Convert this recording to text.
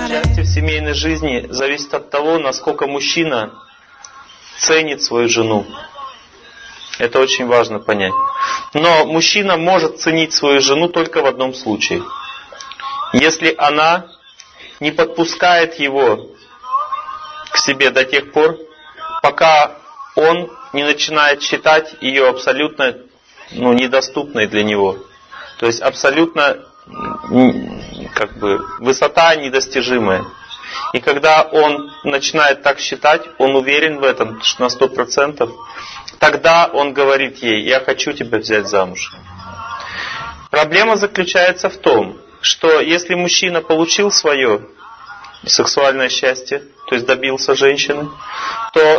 Счастье в семейной жизни зависит от того, насколько мужчина ценит свою жену. Это очень важно понять. Но мужчина может ценить свою жену только в одном случае. Если она не подпускает его к себе до тех пор, пока он не начинает считать ее абсолютно недоступной для него. То есть абсолютно высота недостижимая. И когда он начинает так считать, он уверен в этом на 100%, тогда он говорит ей: я хочу тебя взять замуж. Проблема заключается в том, что если мужчина получил свое сексуальное счастье, то есть добился женщины, то